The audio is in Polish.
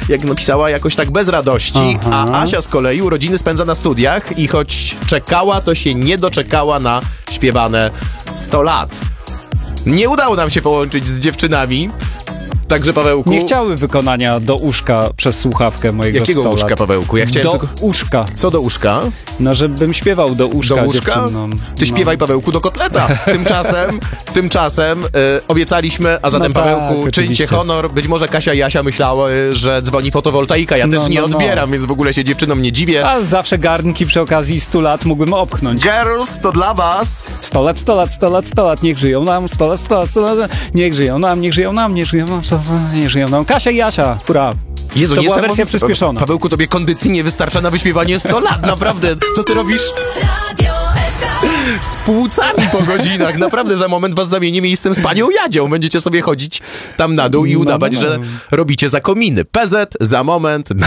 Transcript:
jak napisała, jakoś tak bez radości, a Asia z kolei urodziny spędza na studiach i choć czekała, to się nie doczekała na śpiewane 100 lat. Nie udało nam się połączyć z dziewczynami, także Pawełku... Nie chciały wykonania do uszka przez słuchawkę mojego Jakiego 100 uszka, lat. Pawełku? Ja chciałem do tylko... uszka. Co do uszka? No, żebym śpiewał do uszka, Do łóżka? dziewczynom. Ty śpiewaj, Pawełku, do kotleta. Tymczasem obiecaliśmy, a zatem No tak, Pawełku, czyńcie oczywiście. honor. Być może Kasia i Jasia myślały, że dzwoni fotowoltaika. Ja też nie odbieram, więc w ogóle się dziewczynom nie dziwię. A zawsze garnki przy okazji 100 lat mógłbym opchnąć. Girls, to dla was. 100 lat, 100 lat, 100 lat, 100 lat, niech żyją nam, 100 lat, 100 lat, 100 lat, niech żyją nam, niech żyją nam, niech żyją nam, niech żyją nam. Kasia i Jasia, hurra. Jezu, To była niesamowite. wersja przyspieszona. Pawełku, tobie kondycji nie wystarcza na wyśpiewanie 100 lat, naprawdę. Co ty robisz? Z płucami po godzinach. Naprawdę za moment was zamienię miejscem z panią Jadzią. Będziecie sobie chodzić tam na dół i udawać, że robicie za kominy. PZ za moment.